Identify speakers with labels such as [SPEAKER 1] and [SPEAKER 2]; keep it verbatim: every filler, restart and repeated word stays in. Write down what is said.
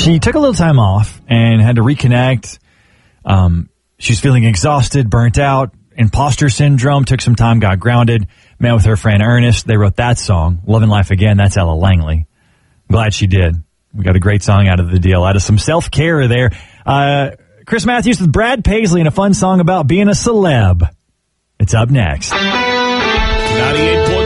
[SPEAKER 1] She took a little time off and had to reconnect. Um, she's feeling exhausted, burnt out, imposter syndrome, took some time, got grounded, met with her friend Ernest. They wrote that song, Loving Life Again. That's Ella Langley. Glad she did. We got a great song out of the deal, out of some self-care there. Uh, Chris Matthews with Brad Paisley and a fun song about being a celeb. It's up next.
[SPEAKER 2] ninety-eight point